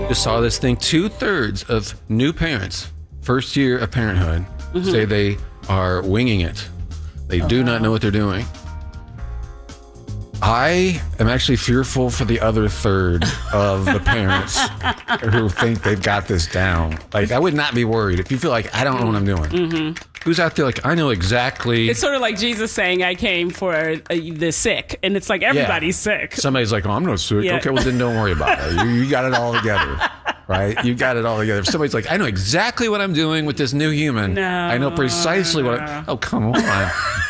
Just saw this thing. 2/3 of new parents, first year of parenthood, say they are winging it. They do not know what they're doing. I am actually fearful for the other third of the parents who think they've got this down. Like, I would not be worried if you feel like I don't know what I'm doing. Who's out there like, I know exactly. It's sort of like Jesus saying, I came for the sick. And it's like, everybody's sick. Somebody's like, oh, I'm not sick. Yeah. Okay, well, then don't worry about it. You got it all together. Right? You got it all together. If somebody's like, I know exactly what I'm doing with this new human. No. I know precisely what oh, come on.